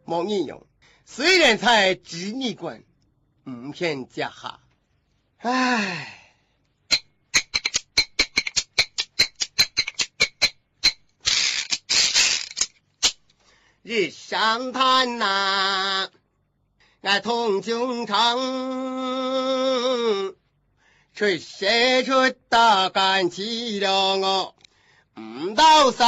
冇人用，虽然在治你官，唔偏家下。唉。日上滩呐，俺同京城，吹射出大干起了我，唔到